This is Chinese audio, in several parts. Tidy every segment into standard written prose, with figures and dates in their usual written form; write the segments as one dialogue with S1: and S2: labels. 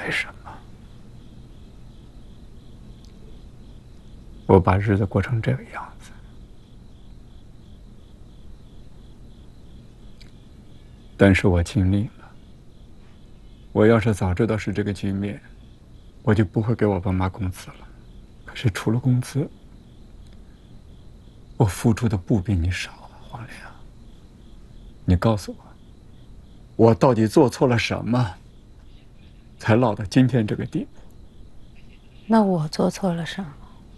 S1: 为什么？我把日子过成这个样子。但是我尽力了。我要是早知道是这个局面，我就不会给我爸妈工资了。可是除了工资，我付出的不比你少啊，黄玲。你告诉我，我到底做错了什么，才落到今天这个地步？
S2: 那我做错了什么？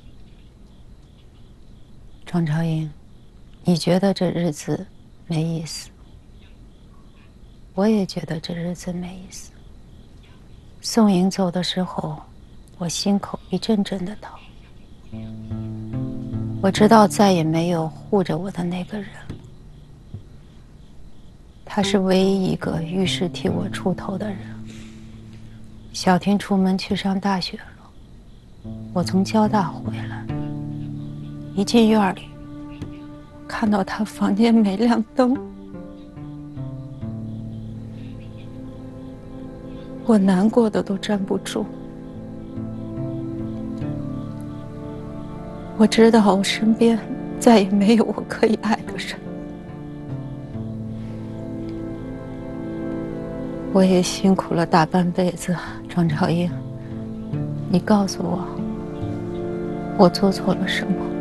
S2: 庄朝英，你觉得这日子没意思，我也觉得这日子没意思。宋莹走的时候，我心口一阵阵的疼。我知道再也没有护着我的那个人，他是唯一一个遇事替我出头的人。小婷出门去上大学了，我从交大回来，一进院里，看到他房间没亮灯，我难过的都站不住。我知道我身边再也没有我可以爱的人，我也辛苦了大半辈子。庄朝英，你告诉我，我做错了什么？